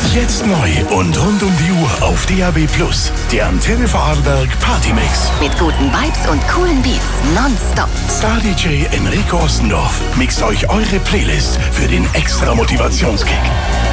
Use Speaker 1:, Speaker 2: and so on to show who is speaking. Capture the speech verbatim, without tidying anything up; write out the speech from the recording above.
Speaker 1: Jetzt neu und rund um die Uhr auf D A B Plus. Der Antenne Vorarlberg Partymix.
Speaker 2: Mit guten Vibes und coolen Beats. Nonstop.
Speaker 1: Star-D J Enrico Ossendorf mixt euch eure Playlist für den extra Motivationskick.